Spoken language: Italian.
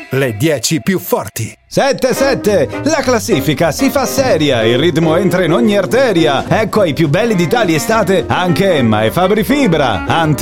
le 10 più forti. 7-7, la classifica si fa seria, il ritmo entra in ogni arteria. Ecco ai più belli d'Italia estate anche Emma e Fabri Fibra.